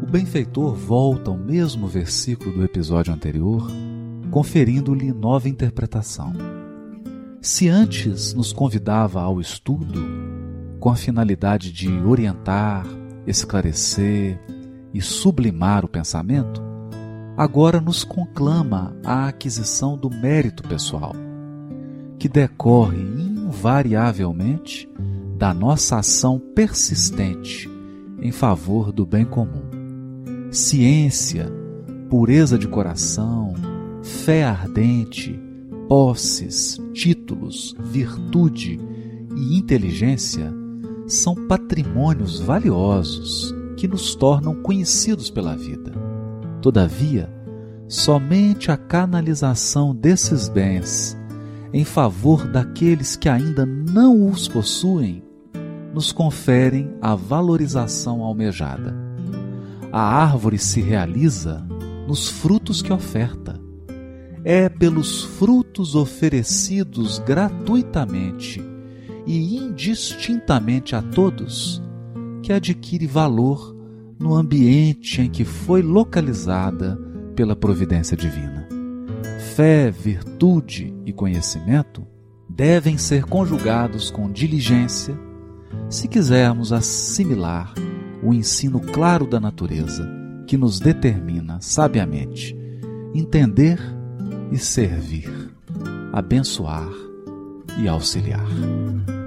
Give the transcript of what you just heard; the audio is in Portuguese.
benfeitor volta ao mesmo versículo do episódio anterior, conferindo-lhe nova interpretação. Se antes nos convidava ao estudo, com a finalidade de orientar, esclarecer e sublimar o pensamento, agora nos conclama à aquisição do mérito pessoal, que decorre invariavelmente da nossa ação persistente em favor do bem comum. Ciência, pureza de coração, fé ardente, posses, títulos, virtude e inteligência são patrimônios valiosos que nos tornam conhecidos pela vida. Todavia, somente a canalização desses bens em favor daqueles que ainda não os possuem nos conferem a valorização almejada. A árvore se realiza nos frutos que oferta. É pelos frutos oferecidos gratuitamente e indistintamente a todos que adquire valor no ambiente em que foi localizada pela providência divina. Fé, virtude e conhecimento devem ser conjugados com diligência se quisermos assimilar o ensino claro da natureza que nos determina sabiamente entender e servir, abençoar e auxiliar.